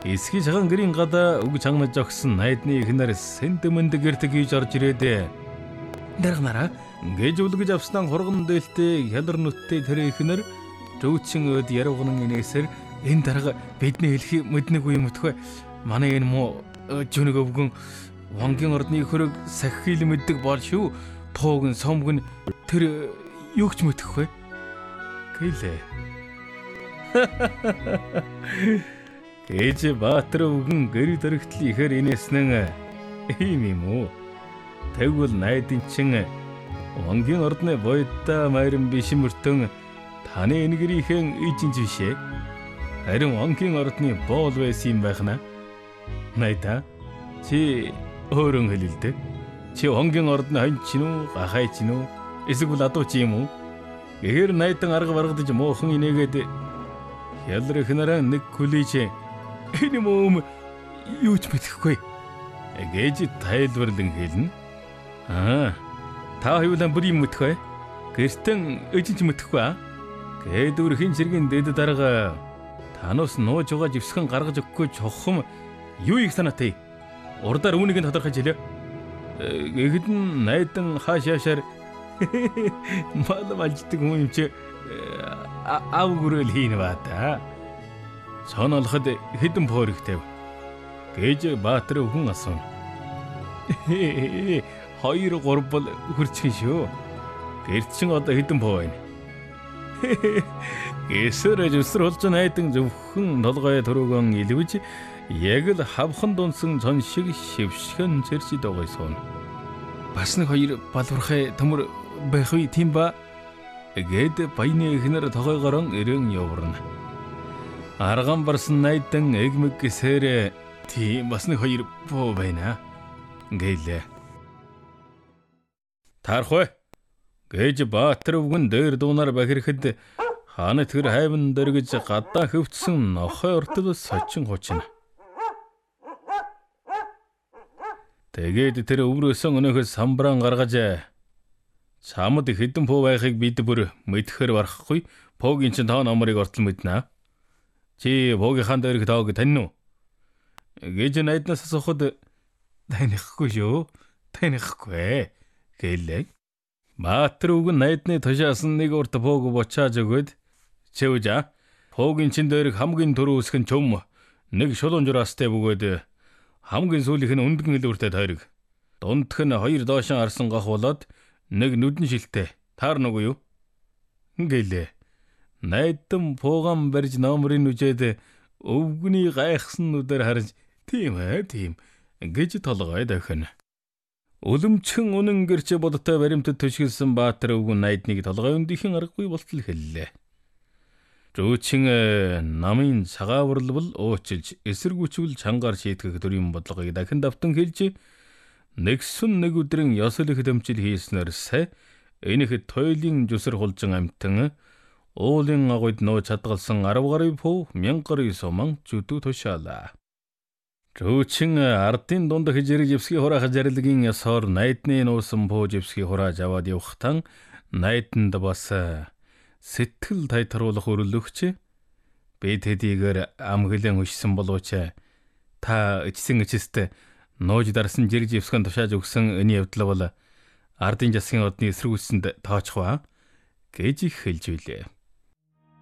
Эсхий цагаан гэрийн гадаа үг чангаж огсон найдны ихнэр сентимент гэрт хийж орж ирээд дарганараа гэж үлгэж авснаа хурган дээлтэй хялар нүттэй тэр ихнэр Рүүчин өд ярууган инээсэр энэ дарга бидний хэлхий мэднэг үе мөтхөө манай энэ муу жүнэг өвгөн вангийн ордны хөрөг сахил мэддэг бол шүү пуугн сомгн тэр юугч мэдхгүй гэлээ. Гэж Баатар өвгөн гэр дөрөгтөл ихэр инээснэн ийм үү. Тэгвэл найдын чин вангийн ордны бойдта майран бишмөртөн таны энэ гэрийнхэн ижинж бишээ. Харин вангийн ордны боол байсан юм байна. Найда чи өөрөн хэлэлдэ. Чи вангийн ордны хан чинь үү, гахай чинь үү? Эсвэл адуу чи юм уу? Гэр найдан арга баргадаж муухан инээгээд хялар ихнараа нэг күлээж энэ мөм юу ч мэдэхгүй гэж тайлбарлан хэлнэ. Та хоёулаа бүр юм мэдхгүй. Гэртэн ижинж мэдхгүй Гэдүрхийн цэргийн дэд дарга танаас нууж байгаа живсгэн гаргаж өгөхгүй чухам юу их санаатай. Урдаар үүнийг нь тодорхойж хэлээ. Гэхэд найдан хаашаашаар мал малждаг хүн юм чи авгүрэл хийн бата. Сонолоход хэдэн пооригтэй гэж Баатар өвгөн асууна. 2-3 бол хүрчих шүү. Гэрт чин одоо хэдэн поо байна? Эсэр жуср болж найдан зөвхөн толгой төрөгөн илвэж яг л хавхан дунсан цон шиг шившгэн зэрчид байгаа сон. Бас нэг 2 балвархай төмөр байх үе тийм ба гэд баяны ихнэр тогойгорон ирэн яварна. Арган барсан найдан эгмэг гэсээр тийм бас нэг 2 боо байна гэлээ. Таархой гэж Баатар өвгөн дээр дуунаар бахирхэд хаана тэр хайван дэргэж гадаа хөвцсөн нохой ортол сочин хуучна. Тэгээд тэр өврөөсөн өнөөхөөс самбраан гаргаж чамд хэдэн пуу байхыг бид бүр мэдхээр барахгүй. Пуугийн чин тоо номерыг ортол мэднэ. Чи пуугийнхаа дээрх тоог тань уу? Гэж найднаас асуухад танихгүй шүү. Танихгүй гэлээ. Баатар өвгөн найдны тушаасан нэг урт пууг бочааж өгöd чэвжа пуугийн чин дээрх хамгийн түрүү үсгэн чөм нэг шулуун жураастай бөгөөд хамгийн сүүлийнх нь өндгөн илүүртэй тойрог. Дундх нь 2 доошин арсан гах болоод нэг нүдэн шилтэй. Таарна уу юу? Гэлээ. Найдан пууган барьж номрын үжээд өвгөний гайхсан нүдээр харж тийм гэж толгой дохино. Үлэмчэн үнэн гэрч бодтой баримтад төшгөлсөн Баатар өвгөн найдныг толгой өндийнхэн аргагүй болтол хэллээ. Рүүчин намын цагааварлбал уучилж эсэргүүчвэл чангаар шийтгэх төрийн бодлогыг дахин давтан хэлж нэгсэн нэг өдрийн ёсол их дэмжил хийснээрсэ энэ их тойлын жүсэр хулжин амтан уулын агуйд нөө чадгалсан 10 гаруй пуу 1000 гаруй суман зүдүү тушаалаа. Рүүчин ардын дунд хижирэг живсгийн хураах зарилгийн ёсоор найдны нуусан пуу живсгийн хурааж аваад явахтан найданд бас сэтгэл тайтруулах өрлөгч би тэдийгээр амглан хүчсэн болооч та ичсэн ичэст нууж дарсан жирэг живсгэн тушааж өгсөн энэ явдал бол ардын засгийн одны эсрэгүүцсэнд тооцох ба гэж их хэлж билээ.